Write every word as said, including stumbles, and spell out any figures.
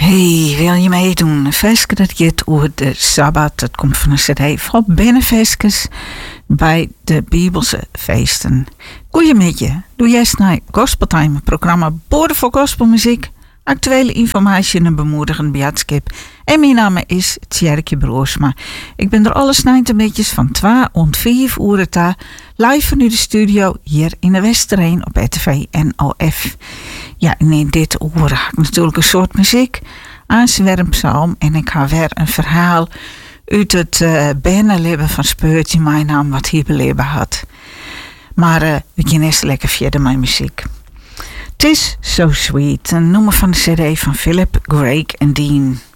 Hey, wil je meedoen? Een versje dat gaat over de Sabbat. Dat komt van een cd van Benneversjes bij de Bibelse feesten. Goeiemiddag. Doe jij naar Gospeltime, het programma Boorden voor Gospelmuziek, actuele informatie en een bemoedigend beadskip. En mijn naam is Tjerkje Broersma. Ik ben er alle snijntemetjes van twee en vijf uur ta live vanuit de studio hier in de Westerheen op R T V N O F. Ja, en in dit uur ga ik natuurlijk een soort muziek aan zwermpsalm en ik ga weer een verhaal uit het uh, binnenleven van Speurtje, mijn naam wat hier beleven had. Maar uh, we gaan eerst lekker verder met muziek. Tis So Sweet, een nummer van de cd van Philip, Greg en Dean.